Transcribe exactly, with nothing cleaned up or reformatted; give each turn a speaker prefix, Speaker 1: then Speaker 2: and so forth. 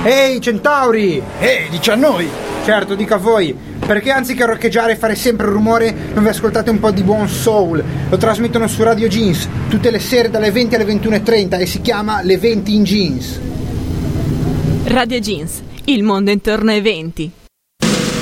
Speaker 1: Ehi centauri!
Speaker 2: Ehi, dici a noi!
Speaker 1: Certo, dico a voi, perché anziché roccheggiare e fare sempre rumore non vi ascoltate un po' di buon soul? Lo trasmettono su Radio Jeans tutte le sere dalle venti alle ventuno e trenta e si chiama Le venti in Jeans.
Speaker 3: Radio Jeans, il mondo intorno ai venti.